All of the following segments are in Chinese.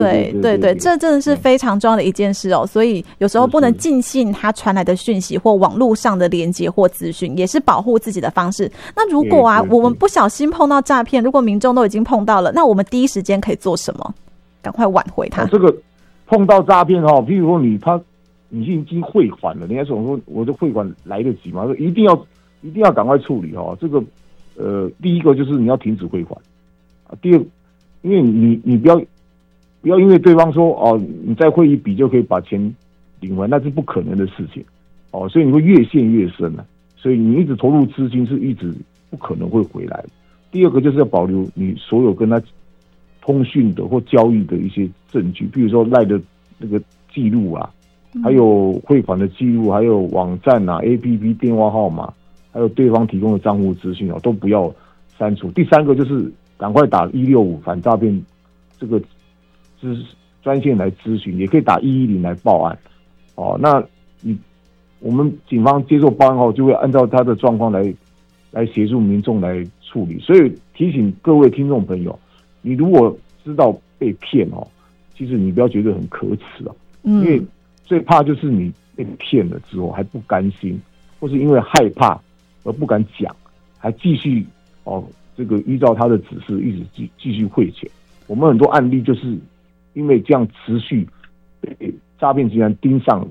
对，这真的是非常重要的一件事哦。所以有时候不能尽信他传来的讯息或网络上的连结或资讯，也是保护自己的方式。那如果我们不小心碰到诈骗，如果民众都已经碰到了，那我们第一时间可以做什么？赶快挽回他。 这个碰到诈骗譬如说你已经汇款了，人家说我的汇款来得及吗？一定要赶快处理这个第一个就是你要停止汇款第二，因为你不要因为对方说你在汇一笔就可以把钱领回来，那是不可能的事情所以你会越陷越深所以你一直投入资金是一直不可能会回来的。第二个就是要保留你所有跟他通讯的或交易的一些证据，比如说赖的那个记录还有汇款的记录，还有网站APP 电话号码，还有对方提供的账户资讯都不要删除。第三个就是赶快打165反诈骗这个专线来咨询，也可以打110来报案那我们警方接受报案后，就会按照他的状况来协助民众来处理。所以提醒各位听众朋友，你如果知道被骗其实你不要觉得很可耻因为最怕就是你被骗了之后还不甘心，或是因为害怕而不敢讲，还继续这个依照他的指示一直继续汇钱。我们很多案例就是因为这样持续被诈骗集团盯上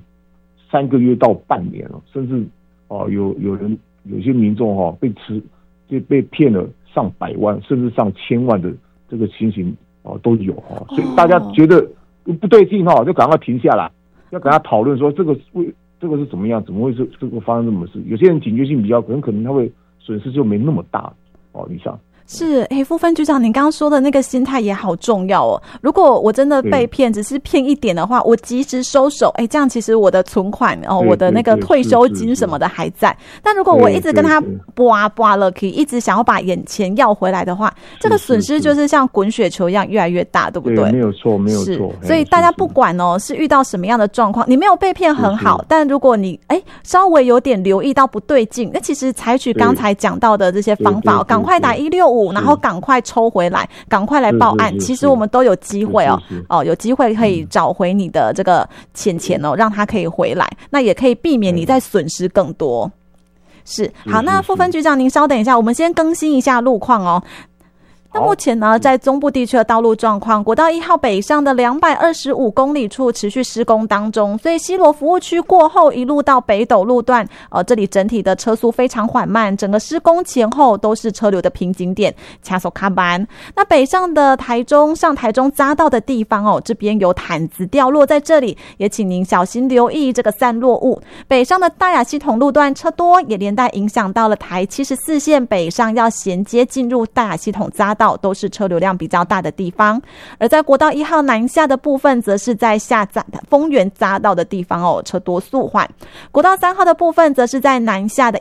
3个月到半年甚至有些民众被骗了上百万甚至上千万的这个情形都有所以大家觉得不对劲就赶快停下来，要跟他讨论说这个是怎么样，怎么会是这个发生这么事？有些人警觉性比较可能他会损失就没那么大以上。 是，副分局长，您刚刚说的那个心态也好重要哦。如果我真的被骗，只是骗一点的话，我及时收手，这样其实我的存款我的那个退休金什么的还在。但如果我一直跟他刮了，可以一直想要把眼前要回来的话，这个损失就是像滚雪球一样越来越大，对不对？ 没有错。 所以大家不管是遇到什么样的状况，你没有被骗很好，但如果你稍微有点留意到不对劲，那其实采取刚才讲到的这些方法，赶快打165。然后赶快抽回来，赶快来报案。其实我们都有机会有机会可以找回你的这个钱让它可以回来，那也可以避免你再损失更多。是，好，那副分局长您稍等一下，我们先更新一下路况那目前呢，在中部地区的道路状况，国道1号北上的225公里处持续施工当中，所以西螺服务区过后一路到北斗路段，这里整体的车速非常缓慢，整个施工前后都是车流的瓶颈点，掐手卡班。那北上的上台中匝道的地方这边有毯子掉落在这里，也请您小心留意这个散落物。北上的大雅系统路段车多，也连带影响到了台74线北上要衔接进入大雅系统匝道，都是车流量比较大的地方。而在国道1号南下的部分，则是在下丰原匝道的地方车多速缓。国道3号的部分，则是在南下的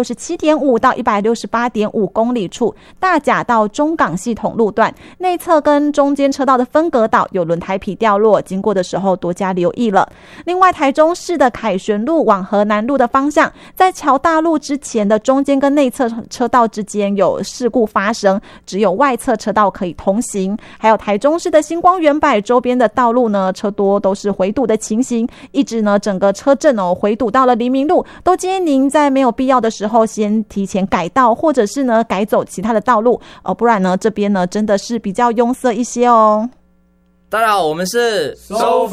167.5 到 168.5 公里处，大甲到中港系统路段内侧跟中间车道的分隔岛有轮胎皮掉落，经过的时候多加留意了。另外，台中市的凯旋路往河南路的方向，在桥大路之前的中间跟内侧车道之间有事故发生，只有外侧车道可以通行。还有台中市的星光远百周边的道路呢，车多都是回堵的情形，一直呢整个车阵回堵到了黎明路，都建议您在没有必要的时候先提前改道，或者是呢改走其他的道路不然呢这边呢真的是比较拥塞一些大家好，我们是收